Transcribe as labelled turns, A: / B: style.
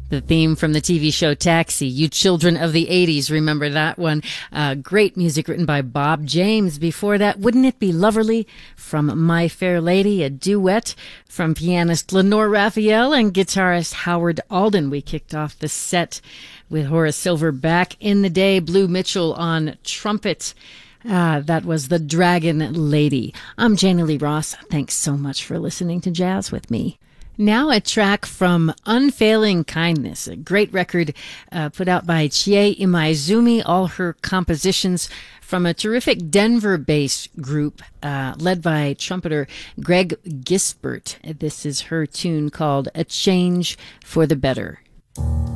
A: The theme from the TV show Taxi. You children of the 80s remember that one. Great music written by Bob James. Before that, Wouldn't It Be Loverly from My Fair Lady, a duet from pianist Lenore Raphael and guitarist Howard Alden. We kicked off the set with Horace Silver back in the day, Blue Mitchell on trumpet. That was The Dragon Lady. I'm Janie Lee Ross. Thanks so much for listening to Jazz with me. Now a track from Unfailing Kindness, a great record put out by Chie Imaizumi, all her compositions from a terrific Denver-based group led by trumpeter Greg Gisbert. This is her tune called A Change for the Better.